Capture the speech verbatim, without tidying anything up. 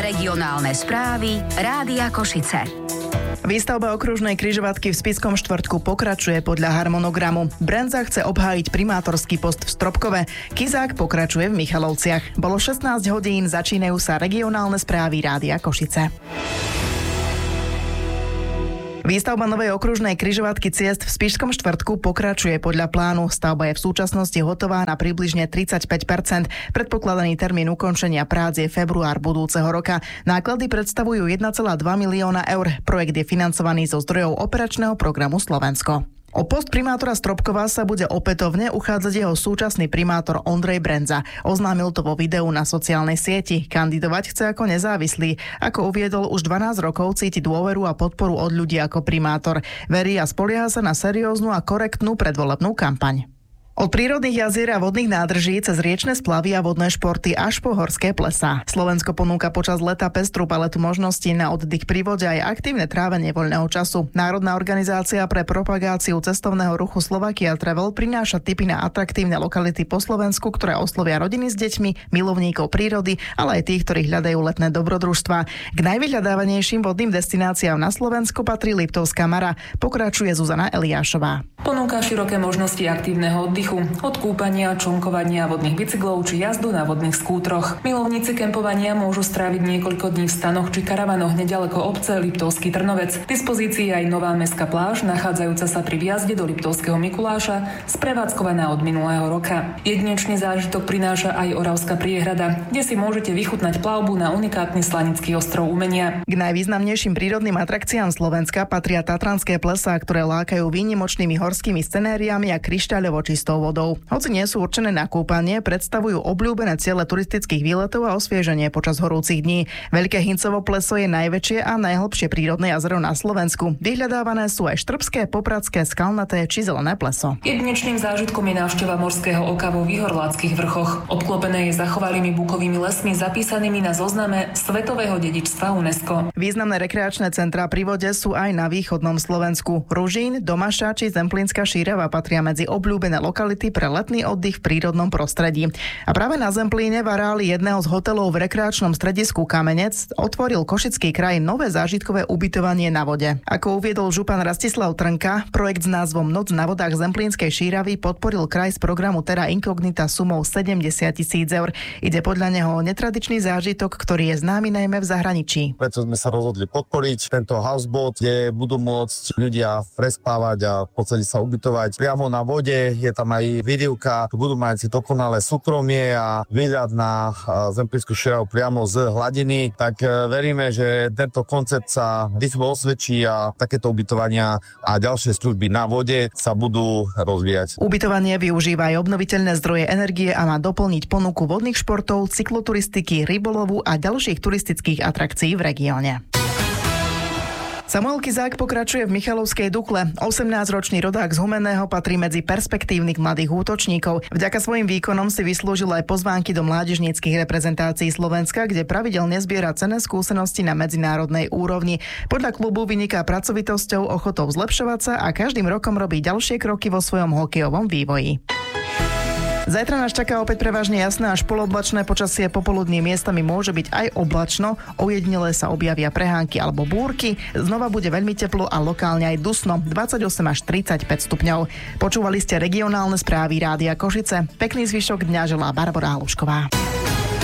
Regionálne správy Rádia Košice. Výstavba okružnej križovatky v Spišskom štvrtku pokračuje podľa harmonogramu. Brendza chce obhájiť primátorský post v Stropkove. Kizák pokračuje v Michalovciach. Bolo šestnásť hodín, začínajú sa regionálne správy Rádia Košice. Výstavba novej okružnej križovatky ciest v Spišskom štvrtku pokračuje podľa plánu. Stavba je v súčasnosti hotová na približne tridsaťpäť percent. Predpokladaný termín ukončenia prác je február budúceho roka. Náklady predstavujú jeden celá dva milióna eur. Projekt je financovaný zo zdrojov operačného programu Slovensko. O post primátora Stropkova sa bude opätovne uchádzať jeho súčasný primátor Ondrej Brendza. Oznámil to vo videu na sociálnej sieti. Kandidovať chce ako nezávislý. Ako uviedol, už dvanásť rokov cíti dôveru a podporu od ľudí ako primátor. Verí a spolieha sa na serióznu a korektnú predvolebnú kampaň. Od prírodných jazier a vodných nádrží cez riečne splavy a vodné športy až po horské plesá. Slovensko ponúka počas leta pestrú paletu možností na oddych pri vode aj aktívne trávenie voľného času. Národná organizácia pre propagáciu cestovného ruchu Slovakia Travel prináša tipy na atraktívne lokality po Slovensku, ktoré oslovia rodiny s deťmi, milovníkov prírody, ale aj tých, ktorí hľadajú letné dobrodružstvá. K najvyhľadávanejším vodným destináciám na Slovensku patrí Liptovská Mara. Pokračuje Zuzana Eliášová. Ponúka široké možnosti aktívneho oddychu, od kúpania, člnkovania vodných bicyklov či jazdu na vodných skútroch. Milovníci kempovania môžu stráviť niekoľko dní v stanoch či karavanoch nedaleko obce Liptovský Trnovec. V dispozícii aj nová mestská pláž, nachádzajúca sa pri vjazde do Liptovského Mikuláša, sprevádzkovaná od minulého roka. Jedinečný zážitok prináša aj Oravská priehrada, kde si môžete vychutnať plavbu na unikátny slanický ostrov umenia. K najvýznamnejším prírodným atrakciám Slovenska patria tatranské plesá, ktoré lákajú výnimočnými horskými scenériami a kryštáľovo čistou vodou. Hoci nie sú určené na kúpanie, predstavujú obľúbené ciele turistických výletov a osvieženie počas horúcich dní. Veľké Hincovo pleso je najväčšie a najhlbšie prírodné jazero na Slovensku. Vyhľadávané sú aj štrbské, popradské, skalnaté či zelené pleso. Jedinečným zážitkom je návšteva morského oka vo Výhorláckych vrchoch. Obklopené je zachovalými bukovými lesmi zapísanými na zozname svetového dedičstva UNESCO. Významné rekreačné centrá pri vode sú aj na východnom Slovensku. Ružín, Domaša či Zemplínska Šírava patria medzi obľúbené lokality pre letný oddych v prírodnom prostredí. A práve na Zemplíne v areáli jedného z hotelov v rekreačnom stredisku Kamenec otvoril Košický kraj nové zážitkové ubytovanie na vode. Ako uviedol župan Rastislav Trnka, projekt s názvom Noc na vodách Zemplínskej Šíravy podporil kraj z programu Terra Incognita sumou sedemdesiat tisíc eur. Ide podľa neho o netradičný zážitok, ktorý je známy najmä v zahraničí. Preto sme sa rozhodli podporiť tento houseboat, kde budú môcť ľudia prespávať a v podstate sa ubytovať priamo na vode. Je tam aj výrivka, budú mať dokonalé súkromie a výhľad na Zemplínsku Šíravu priamo z hladiny. Tak veríme, že tento koncept sa rýchlo osvedčí a takéto ubytovania a ďalšie služby na vode sa budú rozvíjať. Ubytovanie využíva aj obnoviteľné zdroje energie a má doplniť ponuku vodných športov, cykloturistiky, rybolovu a ďalších turistických atrakcií v regióne. Samuel Kizák pokračuje v Michalovskej Dukle. osemnásťročný rodák z Humenného patrí medzi perspektívnych mladých útočníkov. Vďaka svojim výkonom si vyslúžil aj pozvánky do mládežníckych reprezentácií Slovenska, kde pravidelne zbiera cenné skúsenosti na medzinárodnej úrovni. Podľa klubu vyniká pracovitosťou, ochotou zlepšovať sa a každým rokom robí ďalšie kroky vo svojom hokejovom vývoji. Zajtra nás čaká opäť prevažne jasné až poloblačné počasie, popoludní miestami môže byť aj oblačno, ojedinele sa objavia prehánky alebo búrky, znova bude veľmi teplo a lokálne aj dusno, dvadsaťosem až tridsaťpäť stupňov. Počúvali ste regionálne správy Rádia Košice. Pekný zvyšok dňa želá Barbora Halušková.